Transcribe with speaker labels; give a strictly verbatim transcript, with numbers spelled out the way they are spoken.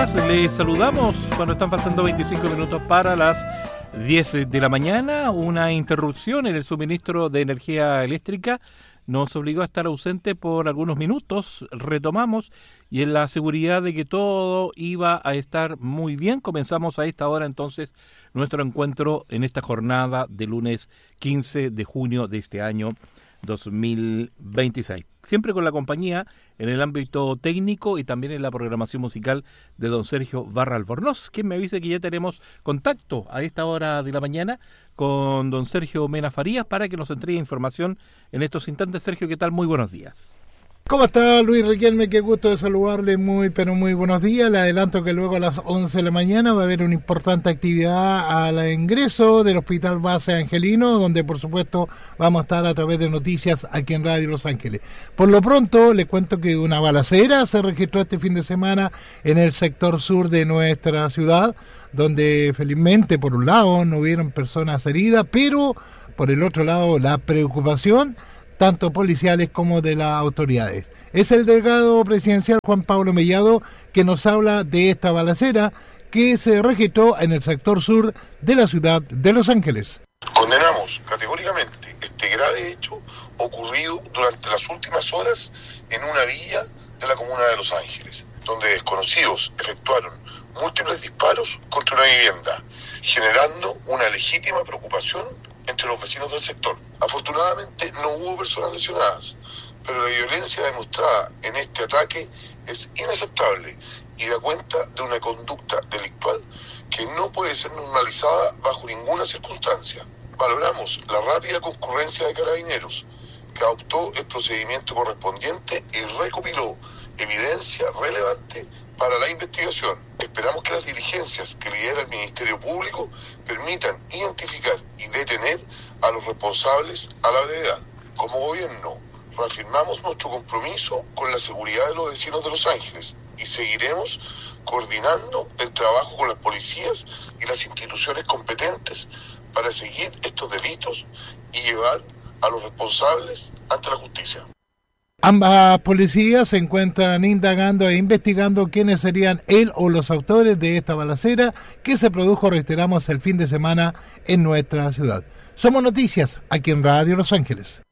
Speaker 1: días, les saludamos cuando están faltando veinticinco minutos para las diez de la mañana. Una interrupción en el suministro de energía eléctrica nos obligó a estar ausente por algunos minutos. Retomamos y en la seguridad de que todo iba a estar muy bien, comenzamos a esta hora entonces nuestro encuentro en esta jornada de lunes quince de junio de este año dos mil veintiséis. Siempre con la compañía en el ámbito técnico y también en la programación musical de don Sergio Barra Albornoz, quien me avisa que ya tenemos contacto a esta hora de la mañana con don Sergio Mena Farías para que nos entregue información en estos instantes. Sergio, ¿qué tal? Muy buenos días.
Speaker 2: ¿Cómo está Luis Riquelme? Qué gusto de saludarle, muy pero muy buenos días. Le adelanto que luego a las once de la mañana va a haber una importante actividad al ingreso del Hospital Base Angelino, donde por supuesto vamos a estar a través de noticias aquí en Radio Los Ángeles. Por lo pronto le cuento que una balacera se registró este fin de semana en el sector sur de nuestra ciudad, donde felizmente por un lado no hubieron personas heridas, pero por el otro lado la preocupación tanto policiales como de las autoridades. Es el delegado presidencial Juan Pablo Mellado que nos habla de esta balacera que se registró en el sector sur de la ciudad de Los Ángeles.
Speaker 3: Condenamos categóricamente este grave hecho ocurrido durante las últimas horas en una villa de la comuna de Los Ángeles, donde desconocidos efectuaron múltiples disparos contra una vivienda, generando una legítima preocupación entre los vecinos del sector. Afortunadamente no hubo personas lesionadas, pero la violencia demostrada en este ataque es inaceptable y da cuenta de una conducta delictual que no puede ser normalizada bajo ninguna circunstancia. Valoramos la rápida concurrencia de Carabineros, que adoptó el procedimiento correspondiente y recopiló evidencia relevante para la investigación. Esperamos que las diligencias que lidera el Ministerio Público permitan identificar y detener a los responsables a la brevedad. Como gobierno, reafirmamos nuestro compromiso con la seguridad de los vecinos de Los Ángeles y seguiremos coordinando el trabajo con las policías y las instituciones competentes para seguir estos delitos y llevar a los responsables ante la justicia.
Speaker 2: Ambas policías se encuentran indagando e investigando quiénes serían él o los autores de esta balacera que se produjo, reiteramos, el fin de semana en nuestra ciudad. Somos Noticias, aquí en Radio Los Ángeles.